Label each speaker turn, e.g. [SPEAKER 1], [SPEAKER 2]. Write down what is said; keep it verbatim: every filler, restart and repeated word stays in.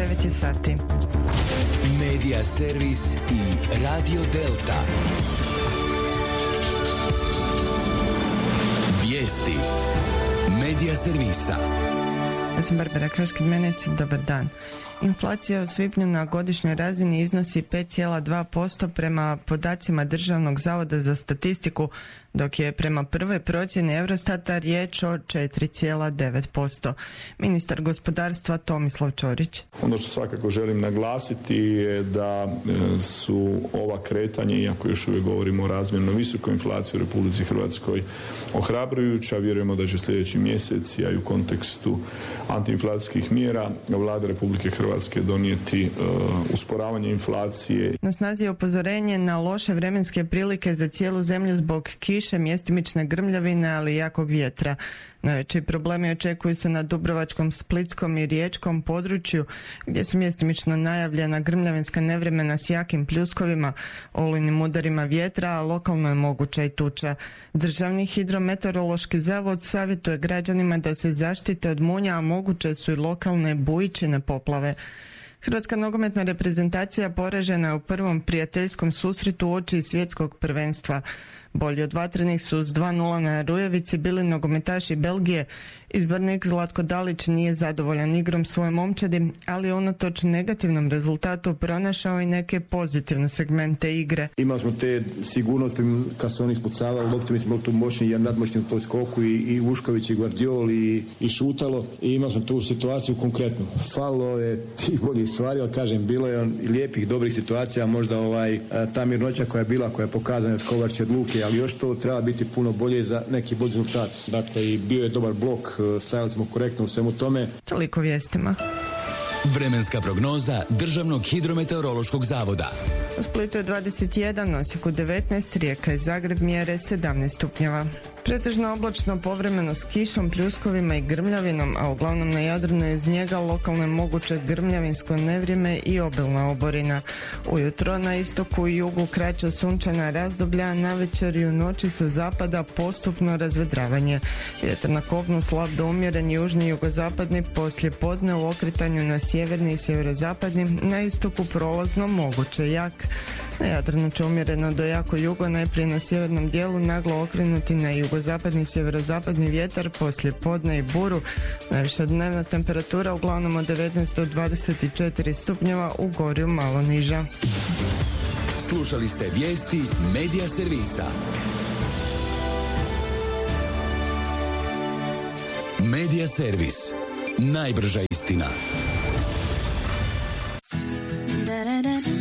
[SPEAKER 1] devet je sati.
[SPEAKER 2] Medija servis i Radio Delta. Vijesti Medija servisa.
[SPEAKER 1] Ja sam Barbara Kraškid-Menec, dobar dan. Inflacija u svibnju na godišnjoj razini iznosi pet zarez dva posto prema podacima Državnog zavoda za statistiku, dok je prema prvoj procjeni Eurostata riječ o četiri zarez devet posto. Ministar gospodarstva Tomislav Ćorić.
[SPEAKER 3] Ono što svakako želim naglasiti je da su ova kretanja, iako još uvijek govorimo o razmjerno visokoj inflaciji u Republici Hrvatskoj, ohrabrujuća. Vjerujemo da će sljedeći mjesec, a i u kontekstu antiinflacijskih mjera, Vlada Republike Hrvatske donijeti uh, usporavanje inflacije.
[SPEAKER 1] Na snazi je upozorenje na loše vremenske prilike za cijelu zemlju zbog kiše, mjestimične grmljavine, ali i jakog vjetra. Najveći problemi očekuju se na Dubrovačkom, Splitskom i Riječkom području, gdje su mjestimično najavljena grmljavinska nevremena s jakim pljuskovima, olujnim udarima vjetra, a lokalno je moguća i tuča. Državni hidrometeorološki zavod savjetuje građanima da se zaštite od munja, a moguće su i lokalne bujičine poplave. Hrvatska nogometna reprezentacija poražena je u prvom prijateljskom susretu uoči svjetskog prvenstva. Bolji od vatrenih su s dva nula na Rujevici bili nogometaši Belgije. Izbornik Zlatko Dalić nije zadovoljan igrom svoje momčadi, ali unatoč negativnom rezultatu pronašao i neke pozitivne segmente igre.
[SPEAKER 4] Imali smo te sigurnosti kad su oni ispucavali loptu, mi smo bili tu moćni i nadmoćni u toj skoku i, i Vušković i Guardiol i, i Šutalo i imali smo tu situaciju konkretno. Falilo je tih boljih stvari, ali kažem, bilo je on lijepih, dobrih situacija, možda ovaj, ta mirnoća koja je bila, koja je pokazana od Kovač od Luke, ali još to treba biti puno bolje za neki bolji rezultat. Dakle, i bio je dobar blok, stajali smo korektno u svemu tome.
[SPEAKER 1] Toliko vijestima.
[SPEAKER 2] Vremenska prognoza Državnog hidrometeorološkog zavoda.
[SPEAKER 1] U Splitu je dvadeset jedan, Osijeku devetnaest, Rijeka i Zagreb mjere sedamnaest stupnjeva. Pretežno oblačno, povremeno s kišom, pljuskovima i grmljavinom, a uglavnom na Jadranu je uz njega lokalno je moguće grmljavinsko nevrijeme i obilna oborina. Ujutro na istoku i jugu kraća sunčana razdoblja, navečer i u noći sa zapada postupno razvedravanje. Vjetar na kopnu slab do umjeren južni i jugozapadni, poslije podne u okretanju na sjeverni i sjeverozapadni, na istoku prolazno moguće jak. Na Jadranu će umjereno do jako jugo, najprije na sjevernom dijelu naglo okrenuti na jugozapadni i sjeverozapadni vjetar, poslije podne i buru. Najviša dnevna temperatura uglavnom od devetnaest do dvadeset četiri stupnjeva, u Gorju malo niža.
[SPEAKER 2] Slušali ste vijesti Medija servisa. Medija servis. Najbrža istina.
[SPEAKER 5] Da, da, da.